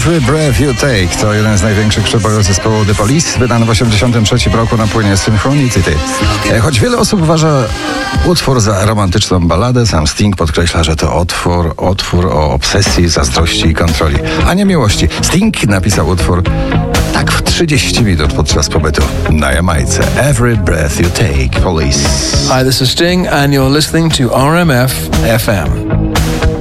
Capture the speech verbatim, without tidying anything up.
Every Breath You Take to jeden z największych przebojów zespołu The Police, wydany w osiemdziesiątym trzecim roku na płynie Synchronicity. Choć wiele osób uważa utwór za romantyczną balladę, sam Sting podkreśla, że to utwór, utwór o obsesji, zazdrości i kontroli, a nie miłości. Sting napisał utwór tak w trzydzieści minut podczas pobytu na Jamajce. Every Breath You Take, Police. Hi, this is Sting and you're listening to R M F F M.